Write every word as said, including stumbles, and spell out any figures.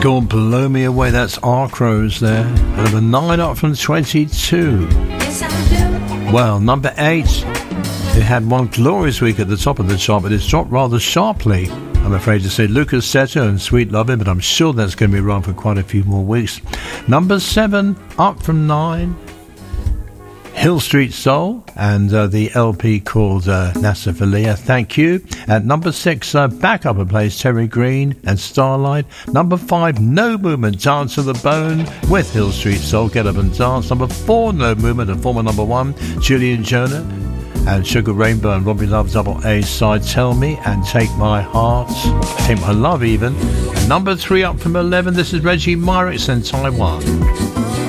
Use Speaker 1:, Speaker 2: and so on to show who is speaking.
Speaker 1: Called Blow Me Away. That's Our Crows there. Number nine up from twenty-two. Well, number eight. It had one glorious week at the top of the chart, but it's dropped rather sharply. I'm afraid to say Lucas Seto and Sweet Lovin', but I'm sure that's going to be around for quite a few more weeks. Number seven, up from nine. Hill Street Soul and uh, the L P called uh, Nasa Valia, Thank You. At number six, uh, back up a place, Terry Green and Starlight. Number five, No Movement, Dance to the Bone with Hill Street Soul, Get Up and Dance. Number four, No Movement, and former number one, Julian Jonah and Sugar Rainbow and Robbie Love's double A side, Tell Me and Take My Heart, Take My Love even. And number three, up from eleven, this is Reggie Myrick and Taiwan.